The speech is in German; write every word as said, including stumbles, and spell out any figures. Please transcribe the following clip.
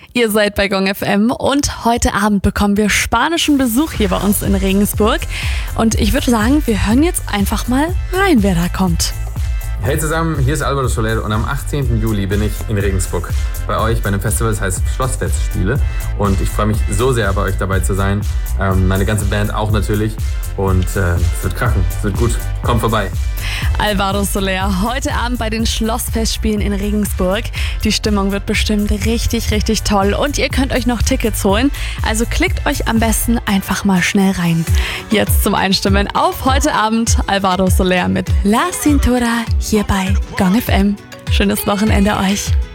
Ihr seid bei Gong F M und heute Abend bekommen wir spanischen Besuch hier bei uns in Regensburg. Und ich würde sagen, wir hören jetzt einfach mal rein, wer da kommt. Hey zusammen, hier ist Alvaro Soler und am achtzehnten Juli bin ich in Regensburg bei euch bei einem Festival, das heißt Schlossfestspiele, und ich freue mich so sehr, bei euch dabei zu sein, ähm, meine ganze Band auch natürlich, und äh, es wird krachen, es wird gut, kommt vorbei. Alvaro Soler, heute Abend bei den Schlossfestspielen in Regensburg. Die Stimmung wird bestimmt richtig, richtig toll und ihr könnt euch noch Tickets holen, also klickt euch am besten einfach mal schnell rein. Jetzt zum Einstimmen auf heute Abend Alvaro Soler mit La Cintura hier bei Gong F M. Schönes Wochenende euch.